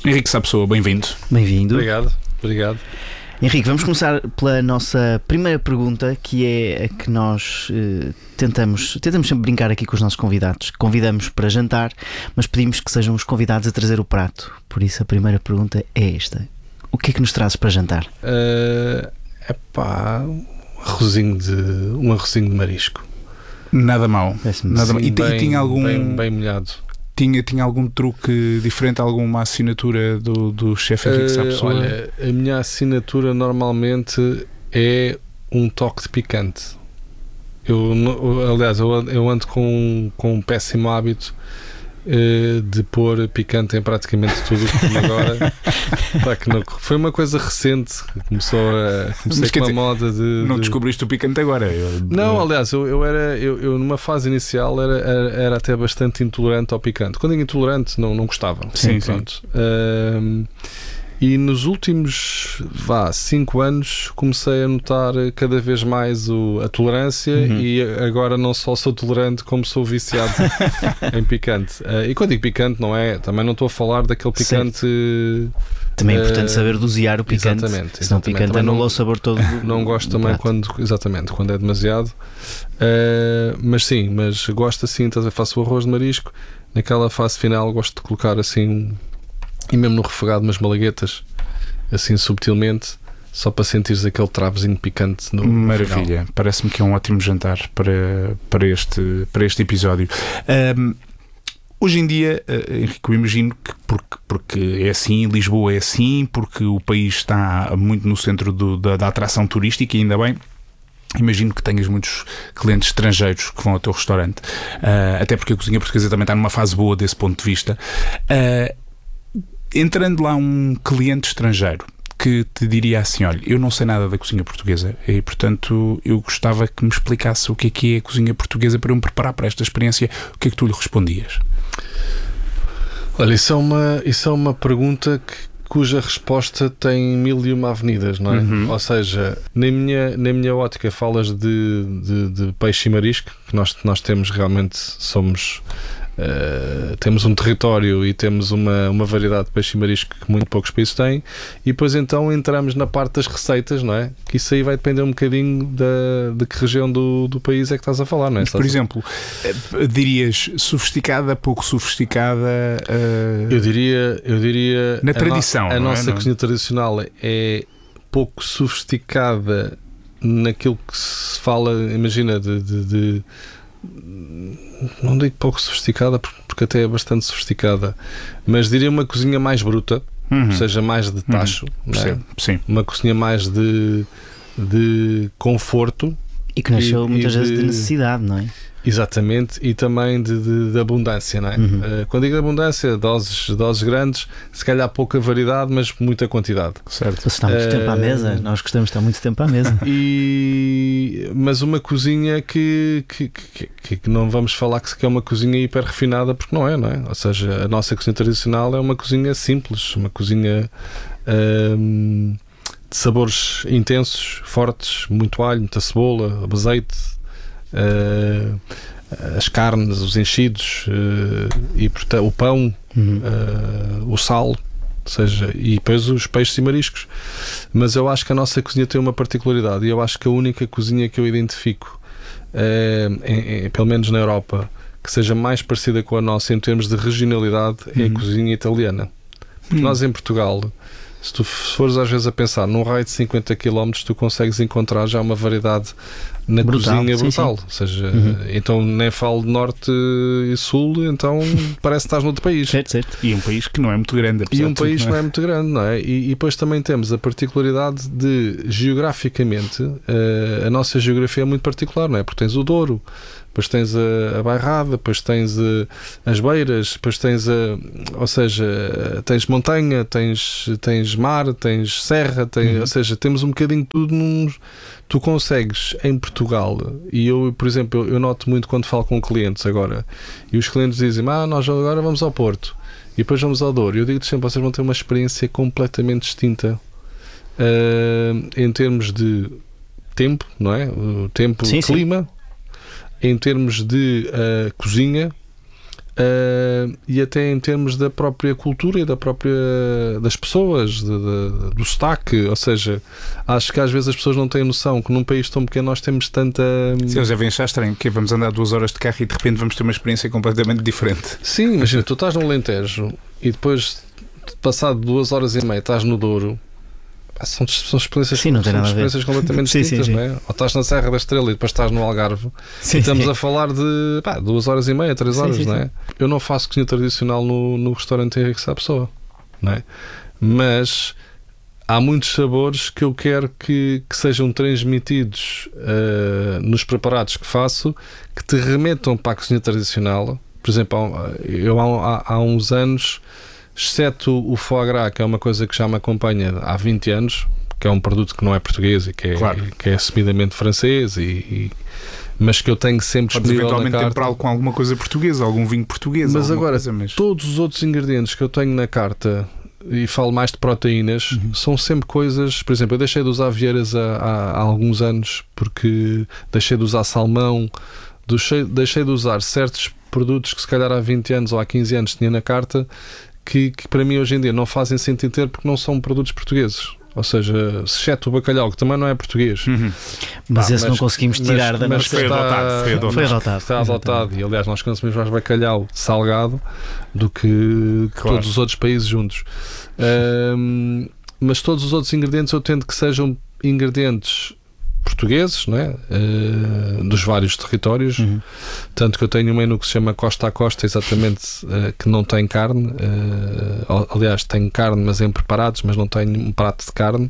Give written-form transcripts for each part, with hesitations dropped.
Henrique Sapessoa, bem-vindo. Bem-vindo. Obrigado. Henrique, vamos começar pela nossa primeira pergunta, que é a que nós tentamos sempre brincar aqui com os nossos convidados. Convidamos para jantar, mas pedimos que sejam os convidados a trazer o prato. Por isso a primeira pergunta é esta: o que é que nos trazes para jantar? Um arrozinho de marisco. Nada mal. Nada mal. E tinha algum... bem molhado. Tinha algum truque diferente, alguma assinatura do chefe Henrique Sapessoa? Olha, a minha assinatura normalmente é um toque de picante. Aliás, eu ando com um péssimo hábito de pôr picante em praticamente tudo, como agora. Foi uma coisa recente. Comecei com uma moda de... Não descobriste o picante agora? Não, aliás, eu numa fase inicial era até bastante intolerante ao picante. Quando era intolerante não gostava. Sim. E nos últimos 5 anos comecei a notar cada vez mais a tolerância, e agora não só sou tolerante, como sou viciado em picante. E quando digo picante, também não estou a falar daquele picante... Também é importante saber dosear o picante. Exatamente. Senão o picante anula o sabor todo. Não gosto também quando é demasiado. Mas gosto assim, faço o arroz de marisco. Naquela fase final gosto de colocar assim... E mesmo no refogado, umas malaguetas, assim subtilmente, só para sentires aquele travozinho picante no Maravilha, final. Parece-me que é um ótimo jantar para este episódio. Hoje em dia, Henrique, eu imagino que porque é assim, Lisboa é assim, porque o país está muito no centro da atração turística, e ainda bem. Imagino que tenhas muitos clientes estrangeiros que vão ao teu restaurante, até porque a cozinha portuguesa também está numa fase boa desse ponto de vista. Entrando lá um cliente estrangeiro que te diria assim: olha, eu não sei nada da cozinha portuguesa e, portanto, eu gostava que me explicasse o que é a cozinha portuguesa para eu me preparar para esta experiência, o que é que tu lhe respondias? Olha, isso é uma pergunta cuja resposta tem 1001 avenidas, não é? Ou seja, na minha ótica falas de peixe e marisco, que nós temos realmente, temos um território e temos uma variedade de peixe e marisco que muito poucos países têm, e depois então entramos na parte das receitas, não é? Que isso aí vai depender um bocadinho de que região do país é que estás a falar, não é? Mas, por exemplo, dirias sofisticada, pouco sofisticada? Eu diria na tradição. A nossa cozinha tradicional é pouco sofisticada naquilo que se fala, imagina, não digo pouco sofisticada, porque até é bastante sofisticada, mas diria uma cozinha mais bruta, ou seja, mais de tacho, Sim. Uma cozinha mais de conforto, e que nasceu muitas vezes de necessidade, não é? Exatamente, e também de abundância, não é? Quando digo abundância, doses grandes, se calhar pouca variedade, mas muita quantidade. Certo. Você está muito tempo à mesa, nós gostamos de estar muito tempo à mesa. Mas uma cozinha que não vamos falar que é uma cozinha hiper refinada, porque não é? Ou seja, a nossa cozinha tradicional é uma cozinha simples, uma cozinha de sabores intensos, fortes, muito alho, muita cebola, azeite, as carnes, os enchidos, e portanto, o pão, o sal, ou seja, e depois os peixes e mariscos. Mas eu acho que a nossa cozinha tem uma particularidade, e eu acho que a única cozinha que eu identifico, pelo menos na Europa, que seja mais parecida com a nossa em termos de regionalidade, é a cozinha italiana. Porque nós em Portugal, se tu fores às vezes a pensar num raio de 50 km, tu consegues encontrar já uma variedade na cozinha brutal. Sim. Ou seja, então nem falo de norte e sul, então parece que estás noutro país. Certo. E um país que não é muito grande. E um país não é muito grande, não é? E depois também temos a particularidade de, geograficamente, a nossa geografia é muito particular, não é? Porque tens o Douro, depois tens a Bairrada, depois tens as Beiras, depois tens ou seja, tens montanha, tens mar, tens serra, ou seja, temos um bocadinho de tudo tu consegues em Portugal, e eu, por exemplo, eu noto muito quando falo com clientes agora, e os clientes dizem, nós agora vamos ao Porto, e depois vamos ao Douro, e eu digo sempre, vocês vão ter uma experiência completamente distinta, em termos de tempo, não é? O tempo, clima, em termos de cozinha, e até em termos da própria cultura e das pessoas, do sotaque. Ou seja, acho que às vezes as pessoas não têm noção que num país tão pequeno nós temos tanta... Sim, eles devem achar estranho, porque vamos andar 2 horas de carro e de repente vamos ter uma experiência completamente diferente. Sim, imagina, tu estás no Alentejo e depois, passado 2 horas e meia, estás no Douro. São experiências, sim, não tem nada a ver. completamente distintas, sim. não é? Ou estás na Serra da Estrela e depois estás no Algarve, Sim, e estamos a falar de 2 horas e meia, 3 horas, sim. não é? Eu não faço cozinha tradicional no restaurante Henrique Sá Pessoa, não é? Mas há muitos sabores que eu quero que sejam transmitidos nos preparados que faço, que te remetam para a cozinha tradicional. Por exemplo, eu há uns anos, exceto o foie gras, que é uma coisa que já me acompanha há 20 anos, que é um produto que não é português e que é assumidamente francês, mas que eu tenho sempre disponível na carta. Eventualmente temperá-lo com alguma coisa portuguesa, algum vinho português. Mas agora, coisa, todos os outros ingredientes que eu tenho na carta, e falo mais de proteínas, são sempre coisas... Por exemplo, eu deixei de usar vieiras há alguns anos, porque deixei de usar salmão, deixei de usar certos produtos que se calhar há 20 anos ou há 15 anos tinha na carta, que para mim hoje em dia não fazem sentido ter, porque não são produtos portugueses. Ou seja, exceto o bacalhau, que também não é português. Mas esse não conseguimos tirar da nossa... Foi adotado. Está adotado. E aliás, nós consumimos mais bacalhau salgado do que todos os outros países juntos. Mas todos os outros ingredientes eu tento que sejam ingredientes portugueses, não é? Dos vários territórios. Tanto que eu tenho um menu que se chama Costa a Costa, exatamente, que não tem carne. Aliás, tem carne, mas em preparados, mas não tem um prato de carne.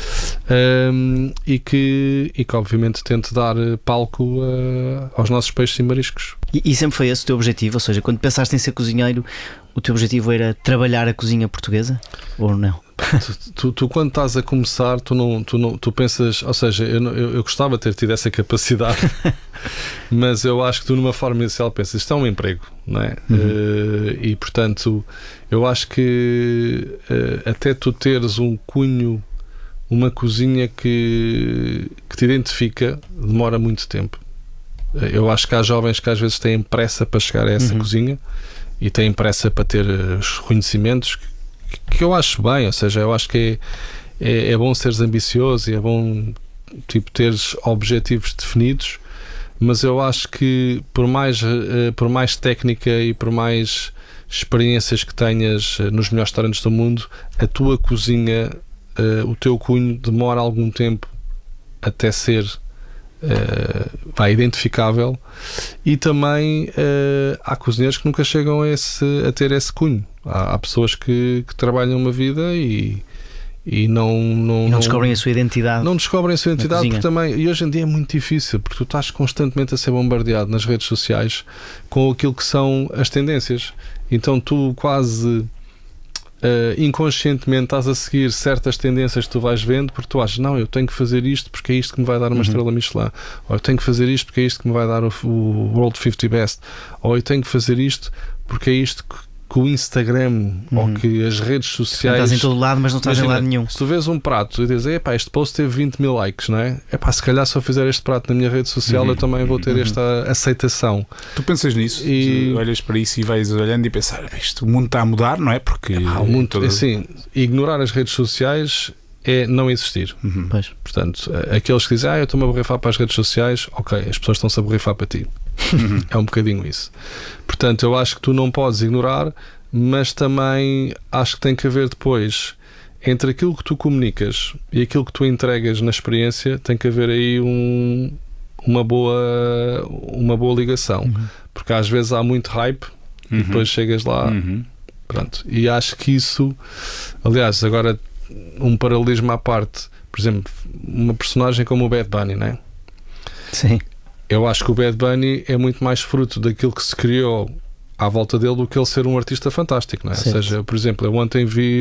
E que obviamente tento dar palco aos nossos peixes e mariscos. E sempre foi esse o teu objetivo? Ou seja, quando pensaste em ser cozinheiro, o teu objetivo era trabalhar a cozinha portuguesa? Ou não? Tu quando estás a começar, tu pensas, ou seja, eu gostava de ter tido essa capacidade, mas eu acho que tu numa forma inicial pensas, isto é um emprego, não é? E portanto eu acho que até tu teres um cunho, uma cozinha que te identifica, demora muito tempo. Eu acho que há jovens que às vezes têm pressa para chegar a essa cozinha e têm pressa para ter os reconhecimentos, que eu acho bem. Ou seja, eu acho que é bom seres ambicioso e é bom teres objetivos definidos, mas eu acho que por mais técnica e por mais experiências que tenhas nos melhores restaurantes do mundo, a tua cozinha, o teu cunho demora algum tempo até ser identificável. E também há cozinheiros que nunca chegam a ter esse cunho. Há pessoas que trabalham uma vida e não descobrem a sua identidade. Não descobrem a sua identidade, porque também, e hoje em dia é muito difícil, porque tu estás constantemente a ser bombardeado nas redes sociais com aquilo que são as tendências. Então tu quase inconscientemente estás a seguir certas tendências que tu vais vendo, porque tu achas, não, eu tenho que fazer isto porque é isto que me vai dar uma estrela Michelin, ou eu tenho que fazer isto porque é isto que me vai dar o World 50 Best, ou eu tenho que fazer isto porque é isto que o Instagram ou que as redes sociais... Estás em todo lado, mas não estás em lado nenhum. Se tu vês um prato e dizes, este post teve 20 mil likes, não é? Se calhar se eu fizer este prato na minha rede social eu também vou ter esta aceitação. Tu pensas nisso e olhas para isso e vais olhando e pensar, o mundo está a mudar, não é? Porque o mundo, assim, ignorar as redes sociais é não existir. Portanto, aqueles que dizem, eu estou-me a borrifar para as redes sociais, ok, as pessoas estão-se a borrifar para ti. É um bocadinho isso. Portanto, eu acho que tu não podes ignorar, mas também acho que tem que haver depois, entre aquilo que tu comunicas e aquilo que tu entregas na experiência, tem que haver aí uma boa ligação. Porque às vezes há muito hype e depois chegas lá, pronto. E acho que isso, aliás, agora um paralelismo à parte, por exemplo, uma personagem como o Bad Bunny, não é? Sim. Eu acho que o Bad Bunny é muito mais fruto daquilo que se criou à volta dele do que ele ser um artista fantástico, não é? Ou seja, por exemplo, eu ontem vi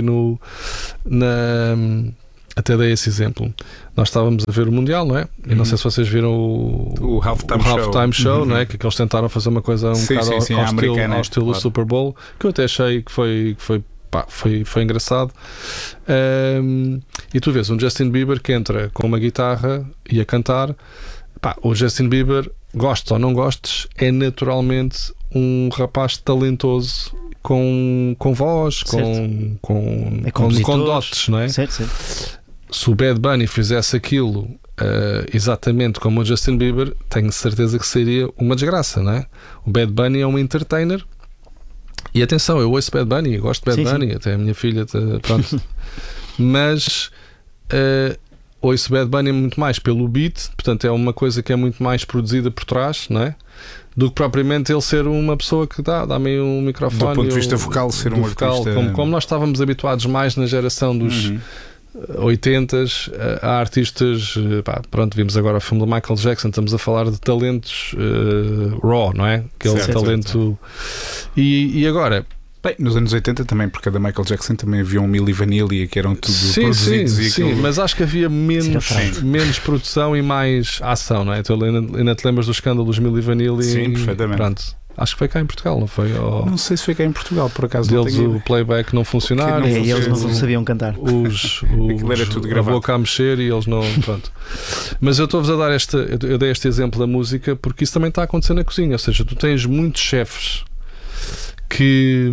até dei esse exemplo. Nós estávamos a ver o Mundial, não é? E não sei se vocês viram o Halftime Show, não é? Que eles tentaram fazer uma coisa bocado ao estilo do Super Bowl, que eu até achei que foi engraçado. E tu vês um Justin Bieber que entra com uma guitarra e a cantar. O Justin Bieber gostes ou não gostes, é naturalmente um rapaz talentoso com voz, com dotes, não é? Certo. Se o Bad Bunny fizesse aquilo exatamente como o Justin Bieber, tenho certeza que seria uma desgraça, não é? O Bad Bunny é um entertainer. E atenção, eu ouço Bad Bunny, gosto de Bad Bunny, até a minha filha, pronto. Mas ouço Bad Bunny muito mais pelo beat, portanto é uma coisa que é muito mais produzida por trás, não é? Do que propriamente ele ser uma pessoa que dá-me um microfone. Do ponto de vista vocal, ser um artista. Como nós estávamos habituados mais na geração dos 80s, há artistas, pronto, vimos agora o filme do Michael Jackson, estamos a falar de talentos raw, não é? Aquele talento. E agora, bem, nos anos 80 também, porque da Michael Jackson também havia um Milli Vanilli, que eram tudo produzidos. Sim, mas acho que havia menos produção e mais ação, não é? Tu ainda te lembras do escândalo dos Milli Vanilli? Sim, perfeitamente. Pronto. Acho que foi cá em Portugal, não foi? Não sei se foi cá em Portugal, por acaso. Deles o playback não funcionava. Eles não sabiam cantar. Aquilo era tudo gravado. A boca a mexer e eles não. Pronto. Mas eu estou-vos a dar eu dei este exemplo da música porque isso também está a acontecer na cozinha. Ou seja, tu tens muitos chefes que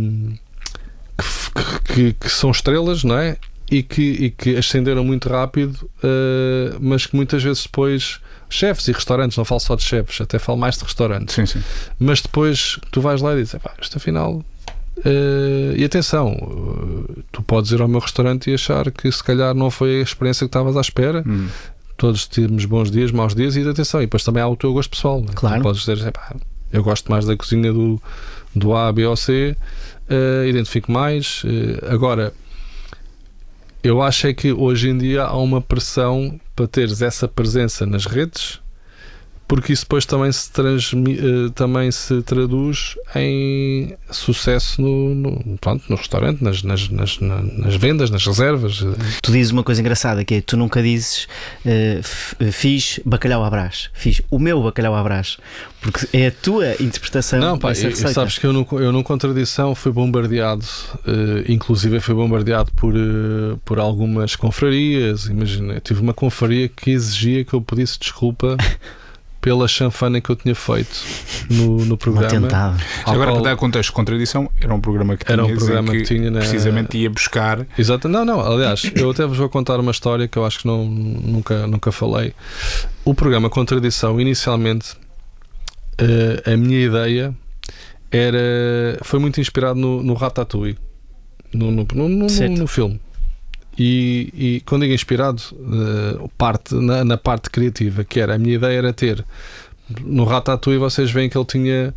são estrelas, não é? E que ascenderam muito rápido, mas que muitas vezes depois. Chefes e restaurantes, não falo só de chefes, até falo mais de restaurantes. Sim. Mas depois tu vais lá e dizes: isto afinal. E atenção, tu podes ir ao meu restaurante e achar que se calhar não foi a experiência que estavas à espera. Todos temos bons dias, maus dias, e atenção. E depois também há o teu gosto pessoal. Né? Claro. Tu podes dizer: eu gosto mais da cozinha do A, B ou C, identifico mais. Agora, eu acho é que hoje em dia há uma pressão para teres essa presença nas redes, porque isso depois também se traduz em sucesso no restaurante, nas vendas, nas reservas. Tu dizes uma coisa engraçada, que é: tu nunca dizes fiz bacalhau à Brás, fiz o meu bacalhau à Brás, porque é a tua interpretação. Não, pá, sabes que eu no Contradição fui bombardeado, inclusive fui bombardeado por algumas confrarias. Imagina, eu tive uma confraria que exigia que eu pedisse desculpa pela chanfana que eu tinha feito no programa. Atentado. Agora, para dar contexto, Contradição era um programa que tinha precisamente ia buscar. Exato. Não, aliás, eu até vos vou contar uma história que eu acho que nunca falei. O programa Contradição, inicialmente, a minha ideia foi muito inspirado no Ratatouille, no filme. E quando digo inspirado, na parte criativa, que era a minha ideia era ter no Ratatouille, vocês veem que ele tinha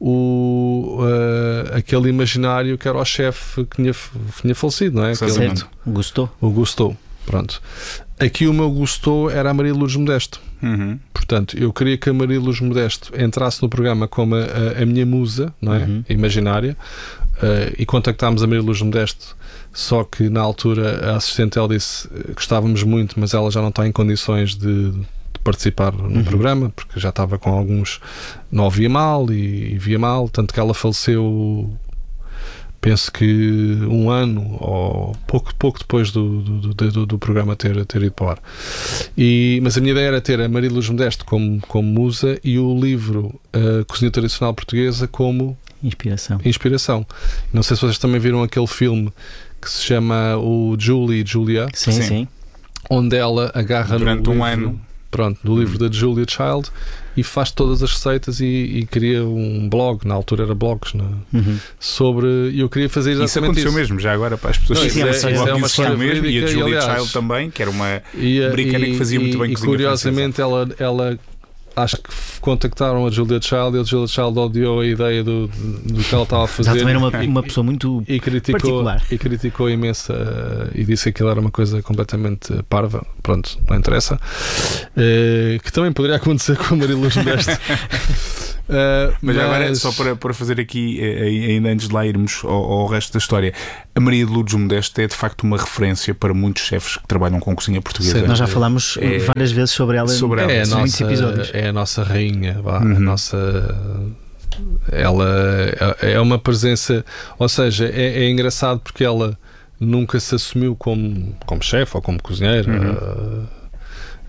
aquele imaginário que era o chefe que tinha falecido, não é? Certo. O Gusteau. Pronto. Aqui o meu Gusteau era a Maria Lourdes Modesto. Portanto, eu queria que a Maria Lourdes Modesto entrasse no programa como a minha musa, não é? Imaginária. E contactámos a Maria Lourdes Modesto, só que na altura a assistente ela disse: gostávamos muito, mas ela já não está em condições de participar no programa, porque já estava com alguns, não ouvia mal e via mal, tanto que ela faleceu, penso que um ano ou pouco depois do programa ter ido para o ar. Mas a minha ideia era ter a Maria Lourdes Modesto como musa e o livro Cozinha Tradicional Portuguesa como inspiração. Não sei se vocês também viram aquele filme que se chama o Julie e Julia. Sim. Onde ela agarra durante um ano do livro da Julia Child e faz todas as receitas e cria um blog, na altura era blogs, sobre. E eu queria fazer exatamente isso. Aconteceu mesmo, já agora, para as pessoas é uma história mesmo. E a Julia Child também, que era uma americana que fazia muito bem cozinha. E curiosamente ela acho que contactaram a Julia Child e a Julia Child odiou a ideia do que ela estava a fazer. Ela também era uma pessoa muito particular. E criticou imenso e disse que aquilo era uma coisa completamente parva. Pronto, não interessa. Que também poderia acontecer com a Maria Lourdes Modesto. Mas agora, só para fazer aqui, ainda antes de lá irmos ao resto da história, a Maria Lourdes Modesto é de facto uma referência para muitos chefes que trabalham com cozinha portuguesa. Sim, nós já falámos várias vezes sobre ela em muitos episódios. É a nossa rainha, a nossa. Ela é uma presença, ou seja, é engraçado porque ela nunca se assumiu como chefe ou como cozinheira.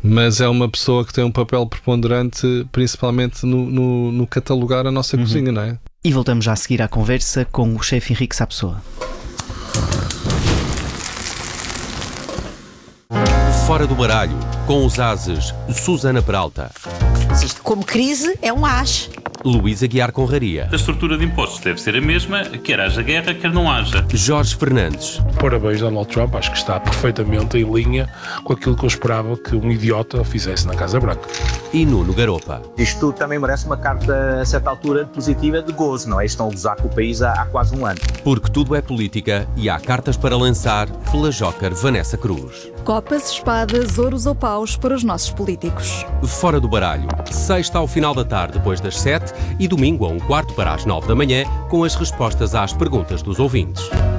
mas é uma pessoa que tem um papel preponderante, principalmente no catalogar a nossa cozinha, não é? E voltamos já a seguir à conversa com o chefe Henrique Sapessoa. Fora do baralho, com os ases Susana Peralta, Isto, como crise, é um as. Luísa Guiar Conraria, A estrutura de impostos deve ser a mesma, quer haja guerra, quer não haja. Jorge Fernandes, Parabéns, Donald Trump. Acho que está perfeitamente em linha com aquilo que eu esperava que um idiota fizesse na Casa Branca. e Nuno Garopa. Isto também merece uma carta, a certa altura, positiva de gozo, não é? Estão a gozar com o país há quase um ano. Porque tudo é política e há cartas para lançar pela Joker Vanessa Cruz. Copas, espadas, ouros ou paus para os nossos políticos. Fora do baralho, sexta ao final da tarde depois das 7 e domingo a 1/4 para as 9 da manhã, com as respostas às perguntas dos ouvintes.